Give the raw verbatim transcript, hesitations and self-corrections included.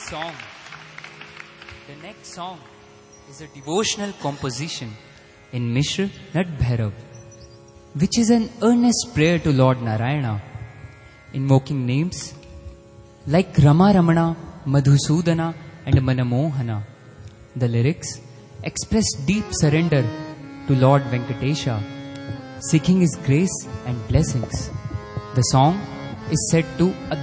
song. The next song is a devotional composition in Mishra Nat Bhairav, which is an earnest prayer to Lord Narayana, invoking names like Rama Ramana, Madhusudana and Manamohana. The lyrics express deep surrender to Lord Venkatesha, seeking his grace and blessings. The song is set to a